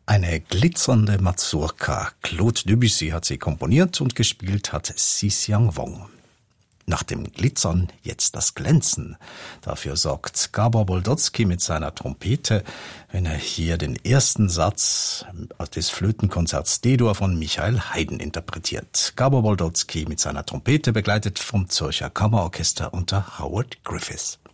Eine glitzernde Mazurka. Claude Debussy hat sie komponiert und gespielt hat Xi Wong. Nach dem Glitzern jetzt das Glänzen. Dafür sorgt Gabor Boldotsky mit seiner Trompete, wenn er hier den ersten Satz des Flötenkonzerts D-Dur von Michael Haydn interpretiert. Gabor Boldotsky mit seiner Trompete begleitet vom Zürcher Kammerorchester unter Howard Griffiths.